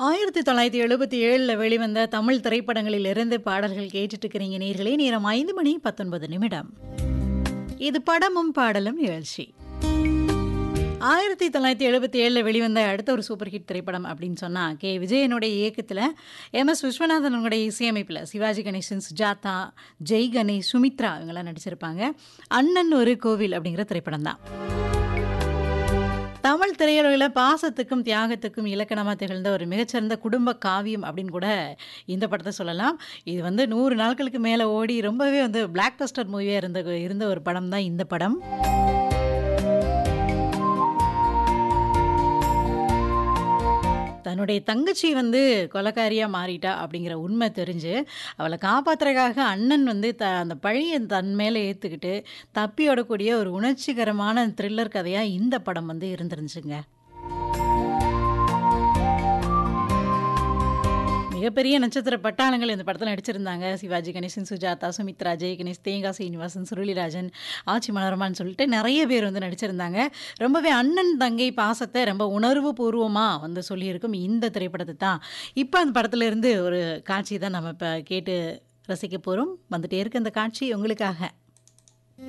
1977ல வெளிவந்த தமிழ் திரைப்படங்களிலிருந்து பாடல்கள் கேட்டுட்டு இருக்கிறீங்க நேயர்களே. நேரம் 5 மணி 19 நிமிடம். இது படமும் பாடலும் நிகழ்ச்சி. 1977ல வெளிவந்த அடுத்த ஒரு சூப்பர் ஹிட் திரைப்படம் அப்படின்னு சொன்னா, கே. விஜயனுடைய இயக்கத்தில, எம்.எஸ். விஸ்வநாதனுடைய இசையமைப்பில சிவாஜி கணேசன், சுஜாதா, ஜெய் கணேஷ், சுமித்ரா இவங்கலாம் நடிச்சிருப்பாங்க. அண்ணன் ஒரு கோவில் அப்படிங்கிற திரைப்படம் தான். தமிழ் திரையுலகில பாசத்துக்கும், தியாகத்துக்கும் இலக்கணமா திகழ்ந்த ஒரு மிகச்சிறந்த குடும்ப காவியம் அப்படின்னு கூட இந்த படத்த சொல்லலாம். இது வந்து 100 நாட்களுக்கு மேல ஓடி ரொம்பவே வந்து பிளாக் பஸ்டர் மூவியா இருந்த ஒரு படம் தான் இந்த படம். தன்னுடைய தங்கச்சி வந்து கொலைக்காரியா மாறிட்டா அப்படிங்கிற உண்மை தெரிஞ்சு, அவள காப்பாத்துறதுக்காக அண்ணன் வந்து அந்த பழிய தன் மேல ஏத்துக்கிட்டு, தப்பி ஓடக்கூடிய ஒரு உணர்ச்சிகரமான த்ரில்லர் கதையா இந்த படம் வந்து இருந்துருந்துச்சுங்க. மிகப்பெரிய நட்சத்திர பட்டாளங்கள் இந்த படத்துல நடிச்சிருந்தாங்க. சிவாஜி கணேசன், சுஜாதா, சுமித்ரா, ஜெய் கணேஷ், தேங்காய் சீனிவாசன், சுருளிராஜன், ஆச்சி மனோரமான்னு சொல்லிட்டு நெறைய பேர் வந்து நடிச்சிருந்தாங்க. ரொம்பவே அண்ணன், தங்கை பாசத்த ரொம்ப உணர்வு பூர்வமா வந்து சொல்லியிருக்கும் இந்த திரைப்படத்த தான். இப்ப அந்த படத்துல இருந்து ஒரு காட்சி தான் நம்ம இப்ப கேட்டு ரசிக்க போறோம். வந்துட்டே இருக்கு அந்த காட்சி உங்களுக்காக.